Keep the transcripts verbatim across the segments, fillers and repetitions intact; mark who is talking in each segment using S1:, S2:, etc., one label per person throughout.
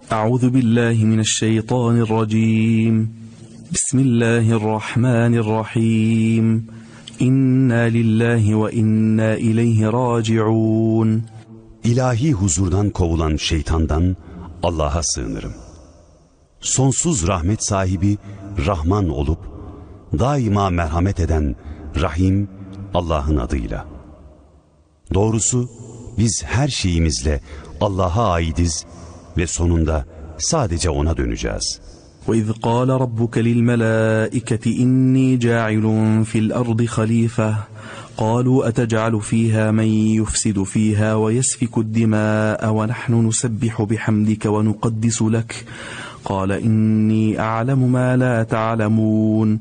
S1: Euzu billahi mineşşeytanirracim. Bismillahirrahmanirrahim. İnna lillahi ve inna ileyhi raciun.
S2: İlahi huzurdan kovulan şeytandan Allah'a sığınırım. Sonsuz rahmet sahibi Rahman olup daima merhamet eden Rahim Allah'ın adıyla. Doğrusu biz her şeyimizle Allah'a aidiz ve sonunda sadece O'na döneceğiz.
S1: وَإِذْ قَالَ رَبُّكَ لِلْمَلَائِكَةِ إِنِّي جَاعِلٌ فِي الْأَرْضِ خَلِيفَةً قَالُوا أَتَجْعَلُ فِيهَا مَنْ يُفْسِدُ فِيهَا وَيَسْفِكُ الدِّمَاءَ وَنَحْنُ نُسَبِّحُ بِحَمْدِكَ وَنُقَدِّسُ لَكَ قَالَ إِنِّي أَعْلَمُ مَا لَا تَعْلَمُونَ.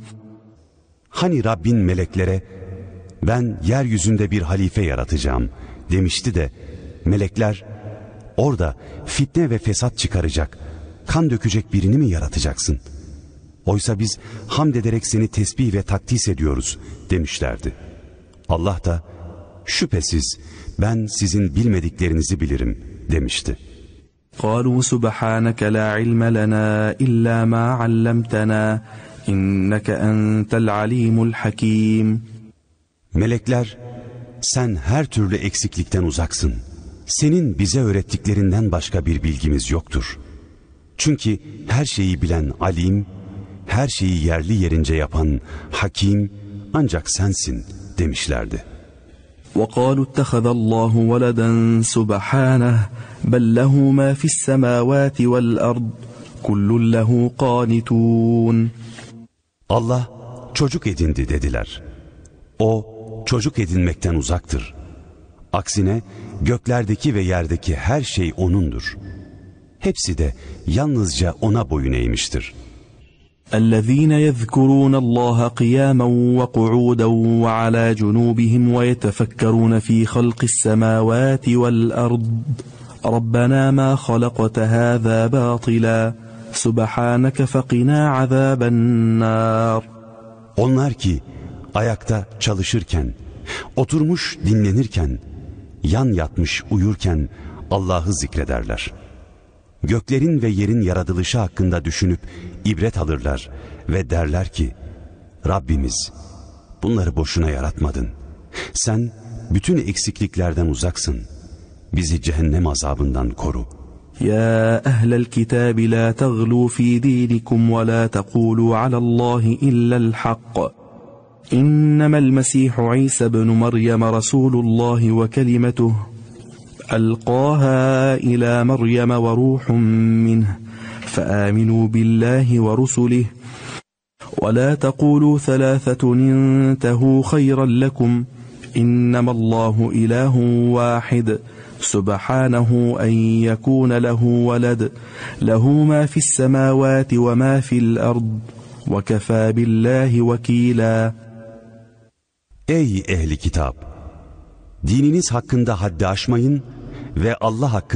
S2: Hani Rabbin meleklere ben yeryüzünde bir halife yaratacağım demişti de melekler orada fitne ve fesat çıkaracak, kan dökecek birini mi yaratacaksın? Oysa biz hamd ederek seni tesbih ve takdis ediyoruz demişlerdi. Allah da şüphesiz ben sizin bilmediklerinizi bilirim demişti.
S1: قَالُوا سُبْحَانَكَ لَا عِلْمَ لَنَا إِلَّا مَا عَلَّمْتَنَا إِنَّكَ أَنْتَ الْعَلِيمُ الْحَكِيمُ.
S2: Melekler sen her türlü eksiklikten uzaksın. Senin bize öğrettiklerinden başka bir bilgimiz yoktur. Çünkü her şeyi bilen alim, her şeyi yerli yerince yapan hakim ancak sensin demişlerdi.
S1: وَقَالُوا اتَّخَذَ اللّٰهُ وَلَدًا سُبْحَانَهُ بَلْ لَهُ مَا فِي السَّمَاوَاتِ وَالْأَرْضِ كُلٌّ لَهُ قَانِتُونَ.
S2: Allah çocuk edindi dediler. O çocuk edinmekten uzaktır. Aksine göklerdeki ve yerdeki her şey O'nundur. Hepsi de yalnızca O'na boyun eğmiştir.
S1: الذين يذكرون الله قياما وقعودا وعلى جنوبهم ويتفكرون في خلق السماوات والأرض ربنا ما خلقت هذا باطلا سبحانك فقنا عذاب النار.
S2: Onlar ki ayakta çalışırken, oturmuş dinlenirken, yan yatmış uyurken Allah'ı zikrederler. Göklerin ve yerin yaratılışı hakkında düşünüp ibret alırlar ve derler ki Rabbimiz bunları boşuna yaratmadın. Sen bütün eksikliklerden uzaksın. Bizi cehennem azabından koru.
S1: Ya ehlel kitabi la taglu fi dinikum ve la taqulu alallahi illa'l haqq. İnnemel Mesihu İsa ibn Meryem Resulullah ve kelimetuhu ألقاها إلى مريم وروح منه فآمنوا بالله ورسله ولا تقولوا ثلاثة انتهوا خيرا لكم إنما الله إله واحد سبحانه أن يكون له ولد له ما في السماوات وما في الأرض وكفى بالله وكيلا.
S2: Ey ehli kitap! Dininiz hakkında haddi aşmayın ve Allah hakkında